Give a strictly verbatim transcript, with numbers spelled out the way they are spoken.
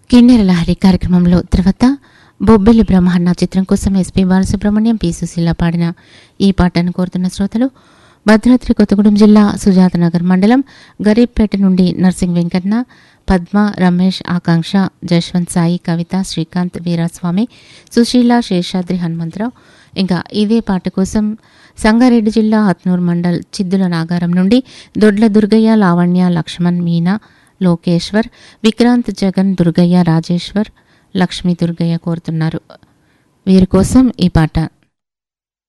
కిన్నెర లహరి కార్యక్రమంలో తర్వాత బొబ్బిలి బ్రహ్మన్న చిత్రం కోసం ఎస్పీ బాలసుబ్రహ్మణ్యం పి సుశీల పాడిన ఈ పాటను కోరుతున్న శ్రోతలు భద్రాద్రి కొత్తగూడెం జిల్లా సుజాతనగర్ మండలం గరీబ్పేట నుండి నర్సింగ్ వెంకన్న, పద్మ, రమేష్, ఆకాంక్ష, జశ్వంత్ సాయి, కవిత, శ్రీకాంత్, వీరాస్వామి, సుశీల, శేషాద్రి, హనుమంతరావు. ఇంకా ఇదే పాట కోసం సంగారెడ్డి జిల్లా హత్నూర్ మండల్ చిద్దుల నాగారం నుండి దొడ్ల దుర్గయ్య, లావణ్య, లక్ష్మణ్, మీనా, లోకేశ్వర్, విక్రాంత్, జగన్, దుర్గయ్య, రాజేశ్వర్, లక్ష్మీ దుర్గయ్య కోరుతున్నారు. వీరి కోసం ఈ పాట.